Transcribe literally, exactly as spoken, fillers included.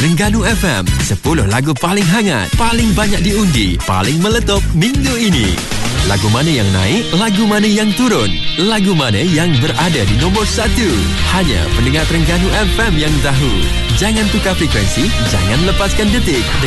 Terengganu F M, sepuluh lagu paling hangat, paling banyak diundi, paling meletup minggu ini. Lagu mana yang naik, lagu mana yang turun, lagu mana yang berada di nombor satu. Hanya pendengar Terengganu F M yang tahu. Jangan tukar frekuensi, jangan lepaskan detik.